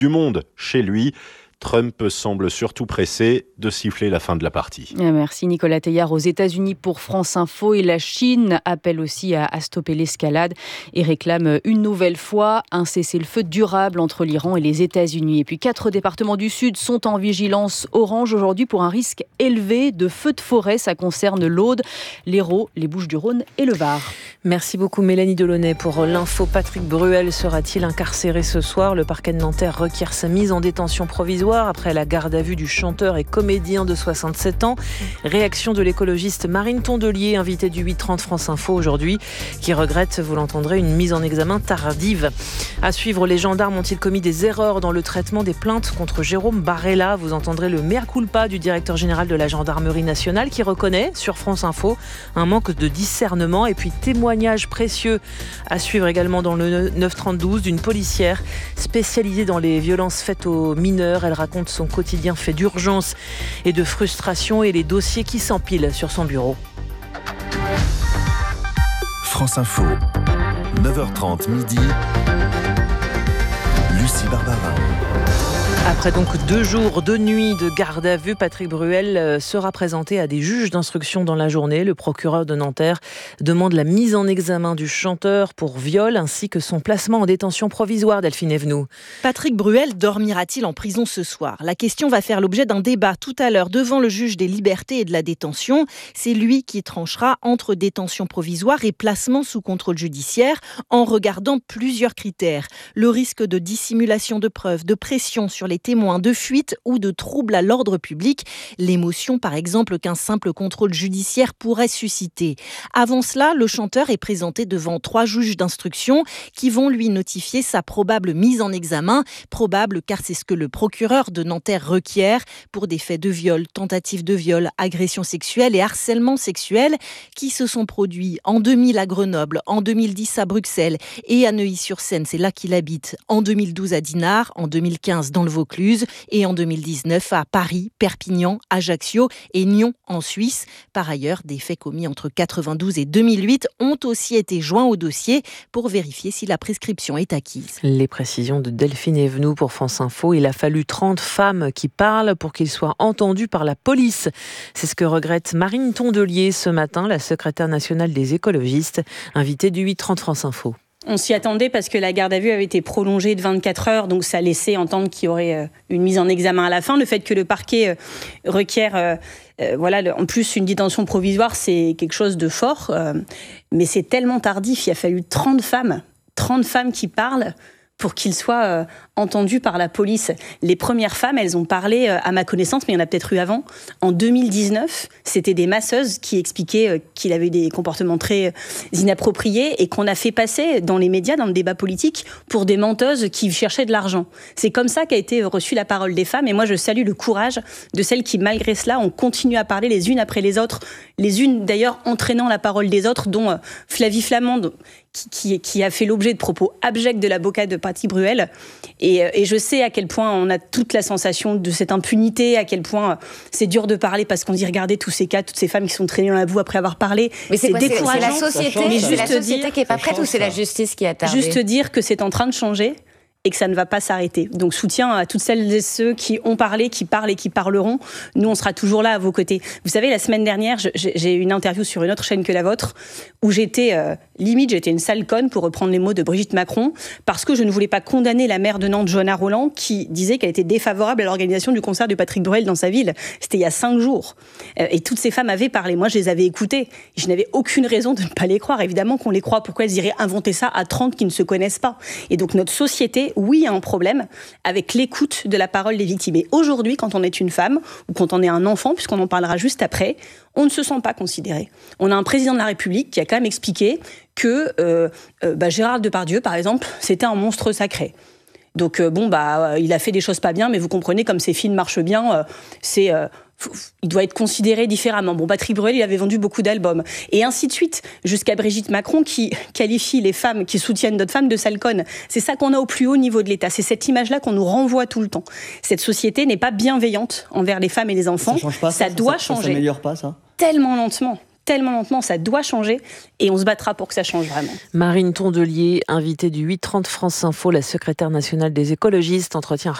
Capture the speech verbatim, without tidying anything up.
du monde chez lui. Trump semble surtout pressé de siffler la fin de la partie. Merci Nicolas Teillard aux États-Unis pour France Info. Et la Chine appelle aussi à, à stopper l'escalade et réclame une nouvelle fois un cessez-le-feu durable entre l'Iran et les États-Unis. Et puis quatre départements du Sud sont en vigilance orange aujourd'hui pour un risque élevé de feux de forêt. Ça concerne l'Aude, l'Hérault, les Bouches-du-Rhône et le Var. Merci beaucoup Mélanie Delaunay pour l'info. Patrick Bruel sera-t-il incarcéré ce soir ? Le parquet de Nanterre requiert sa mise en détention provisoire après la garde à vue du chanteur et comédien de soixante-sept ans. Réaction de l'écologiste Marine Tondelier, invitée du huit trente France Info aujourd'hui, qui regrette, vous l'entendrez, une mise en examen tardive. À suivre, les gendarmes ont-ils commis des erreurs dans le traitement des plaintes contre Jérôme Barella ? Vous entendrez le mea culpa du directeur général de la gendarmerie nationale qui reconnaît sur France Info un manque de discernement. Et puis témoignage précieux à suivre également dans le neuf trente douze d'une policière spécialisée dans les violences faites aux mineurs. Elle raconte son quotidien fait d'urgence et de frustration et les dossiers qui s'empilent sur son bureau. France Info, neuf heures trente midi, Lucie Barbarin. Après donc deux jours, deux nuits de garde à vue, Patrick Bruel sera présenté à des juges d'instruction dans la journée. Le procureur de Nanterre demande la mise en examen du chanteur pour viol ainsi que son placement en détention provisoire. Delphine Evenou. Patrick Bruel dormira-t-il en prison ce soir ? La question va faire l'objet d'un débat tout à l'heure devant le juge des libertés et de la détention. C'est lui qui tranchera entre détention provisoire et placement sous contrôle judiciaire en regardant plusieurs critères. Le risque de dissimulation de preuves, de pression sur les témoins, de fuite ou de troubles à l'ordre public, l'émotion par exemple qu'un simple contrôle judiciaire pourrait susciter. Avant cela, le chanteur est présenté devant trois juges d'instruction qui vont lui notifier sa probable mise en examen. Probable car c'est ce que le procureur de Nanterre requiert pour des faits de viol, tentative de viol, agression sexuelle et harcèlement sexuel qui se sont produits en deux mille à Grenoble, en deux mille dix à Bruxelles et à Neuilly-sur-Seine, c'est là qu'il habite, en deux mille douze à Dinard, en deux mille quinze dans le Vaucluse et en deux mille dix-neuf à Paris, Perpignan, Ajaccio et Nyon en Suisse. Par ailleurs, des faits commis entre quatre-vingt-douze et deux mille huit ont aussi été joints au dossier pour vérifier si la prescription est acquise. Les précisions de Delphine Evenou pour France Info. Il a fallu trente femmes qui parlent pour qu'ils soient entendus par la police. C'est ce que regrette Marine Tondelier ce matin, la secrétaire nationale des écologistes, invitée du huit trente France Info. On s'y attendait parce que la garde à vue avait été prolongée de vingt-quatre heures, donc ça laissait entendre qu'il y aurait une mise en examen à la fin. Le fait que le parquet requiert, euh, euh, voilà, en plus une détention provisoire, c'est quelque chose de fort, euh, mais c'est tellement tardif. Il a fallu trente femmes, trente femmes qui parlent pour qu'ils soient euh, entendus par la police. Les premières femmes, elles ont parlé, euh, à ma connaissance, mais il y en a peut-être eu avant, en deux mille dix-neuf, c'était des masseuses qui expliquaient euh, qu'il avait des comportements très euh, inappropriés et qu'on a fait passer dans les médias, dans le débat politique, pour des menteuses qui cherchaient de l'argent. C'est comme ça qu'a été reçue la parole des femmes, et moi je salue le courage de celles qui, malgré cela, ont continué à parler les unes après les autres, les unes d'ailleurs entraînant la parole des autres, dont euh, Flavie Flamande, Qui, qui, qui a fait l'objet de propos abjects de l'avocat de Patrick Bruel. Et, et je sais à quel point on a toute la sensation de cette impunité, à quel point c'est dur de parler parce qu'on dit regardez tous ces cas, toutes ces femmes qui sont traînées dans la boue après avoir parlé. Mais c'est, c'est quoi, décourageant. C'est la société, mais c'est juste la société dire, qui n'est pas prête ou c'est la justice qui a tardé ? Juste dire que c'est en train de changer et que ça ne va pas s'arrêter. Donc soutien à toutes celles et ceux qui ont parlé, qui parlent et qui parleront. Nous, on sera toujours là à vos côtés. Vous savez, la semaine dernière, j'ai eu une interview sur une autre chaîne que la vôtre où j'étais, euh, limite, j'étais une sale conne, pour reprendre les mots de Brigitte Macron, parce que je ne voulais pas condamner la maire de Nantes, Johanna Rolland, qui disait qu'elle était défavorable à l'organisation du concert de Patrick Bruel dans sa ville. C'était il y a cinq jours. Euh, et toutes ces femmes avaient parlé. Moi, je les avais écoutées. Je n'avais aucune raison de ne pas les croire. Évidemment qu'on les croit. Pourquoi elles iraient inventer ça à trente qui ne se connaissent pas ? Et donc, notre société, oui, a un problème avec l'écoute de la parole des victimes. Et aujourd'hui, quand on est une femme, ou quand on est un enfant, puisqu'on en parlera juste après, on ne se sent pas considéré. On a un président de la République qui a quand même expliqué que euh, euh, bah, Gérard Depardieu, par exemple, c'était un monstre sacré. Donc, euh, bon, bah, euh, il a fait des choses pas bien, mais vous comprenez, comme ces films marchent bien, euh, c'est... Euh, il doit être considéré différemment. Bon, Patrick Bruel, il avait vendu beaucoup d'albums. Et ainsi de suite, jusqu'à Brigitte Macron qui qualifie les femmes qui soutiennent d'autres femmes de sales connes. C'est ça qu'on a au plus haut niveau de l'État. C'est cette image-là qu'on nous renvoie tout le temps. Cette société n'est pas bienveillante envers les femmes et les enfants. Ça change pas, ça, ça doit ça, changer. Ça s'améliore pas, ça ? Tellement lentement. tellement lentement, ça doit changer et on se battra pour que ça change vraiment. Marine Tondelier, invitée du huit trente France Info, la secrétaire nationale des écologistes, entretien